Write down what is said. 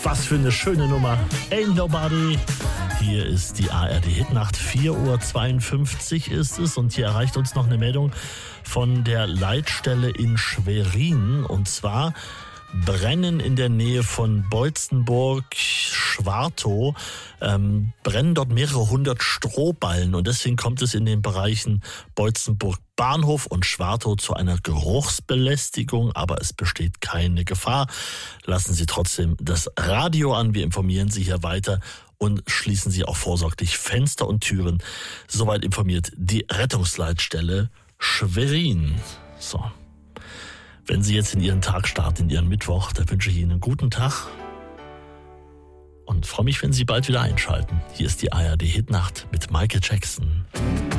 Was für eine schöne Nummer. Ain't Nobody. Hier ist die ARD-Hitnacht. 4:52 Uhr ist es und hier erreicht uns noch eine Meldung von der Leitstelle in Schwerin. Und zwar brennen in der Nähe von Boitzenburg-Schwartow, brennen dort mehrere hundert Strohballen. Und deswegen kommt es in den Bereichen Boitzenburg Bahnhof und Schwartow zu einer Geruchsbelästigung, aber es besteht keine Gefahr. Lassen Sie trotzdem das Radio an, wir informieren Sie hier weiter und schließen Sie auch vorsorglich Fenster und Türen. Soweit informiert die Rettungsleitstelle Schwerin. So. Wenn Sie jetzt in Ihren Tag starten, in Ihren Mittwoch, da wünsche ich Ihnen einen guten Tag und freue mich, wenn Sie bald wieder einschalten. Hier ist die ARD-Hitnacht mit Michael Jackson.